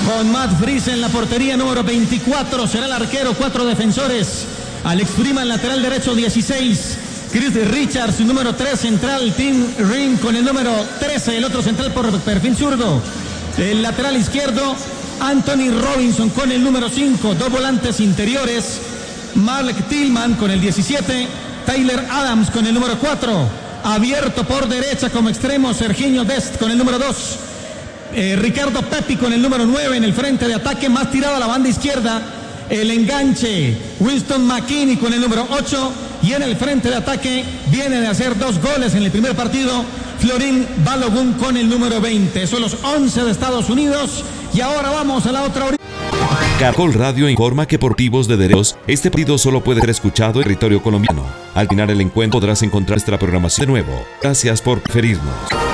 con Matt Freese en la portería, número 24, será el arquero, 4 defensores. Alex Freeman, lateral derecho, 16. Chris Richards, número 3, central. Tim Ring con el número 13, el otro central por perfil zurdo. El lateral izquierdo, Anthony Robinson con el número 5. 2 volantes interiores, Mark Tillman con el 17. Tyler Adams con el número 4. Abierto por derecha como extremo, Serginho Dest con el número 2. Ricardo Pepi con el número 9 en el frente de ataque, más tirado a la banda izquierda. El enganche, Winston McKinney con el número 8. Y en el frente de ataque viene de hacer 2 goles en el primer partido, Florin Balogun con el número 20. Son los 11 de Estados Unidos. Y ahora vamos a la otra orilla. Caracol Radio informa que por motivos de derechos, este partido solo puede ser escuchado en territorio colombiano. Al final el encuentro podrás encontrar nuestra programación de nuevo. Gracias por preferirnos.